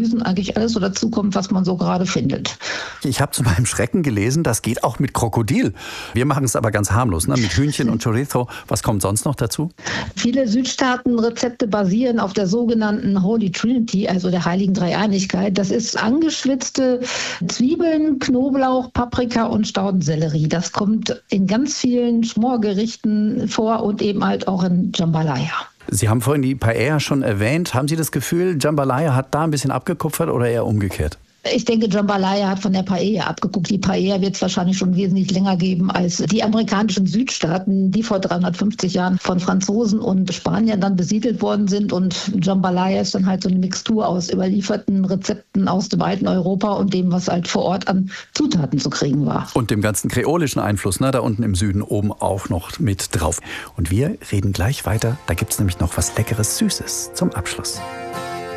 Gemüsen, eigentlich alles so dazukommt, was man so gerade findet. Ich habe zu meinem Schrecken gelesen, das geht auch mit Krokodil. Wir machen es aber ganz harmlos, ne? Mit Hühnchen und Chorizo. Was kommt sonst noch dazu? Viele Südstaaten-Rezepte basieren auf der sogenannten Holy Trinity, also der heiligen Dreieinigkeit. Das ist angeschwitzte Zwiebeln, Knoblauch, Paprika und Staudensellerie. Das kommt in ganz vielen Schmorgerichten vor und eben halt auch in Jambalaya. Sie haben vorhin die Paella schon erwähnt. Haben Sie das Gefühl, Jambalaya hat da ein bisschen abgekupfert oder eher umgekehrt? Ich denke, Jambalaya hat von der Paella abgeguckt. Die Paella wird es wahrscheinlich schon wesentlich länger geben als die amerikanischen Südstaaten, die vor 350 Jahren von Franzosen und Spaniern dann besiedelt worden sind. Und Jambalaya ist dann halt so eine Mixtur aus überlieferten Rezepten aus dem alten Europa und dem, was halt vor Ort an Zutaten zu kriegen war. Und dem ganzen kreolischen Einfluss, ne, da unten im Süden oben auch noch mit drauf. Und wir reden gleich weiter. Da gibt es nämlich noch was Leckeres, Süßes zum Abschluss.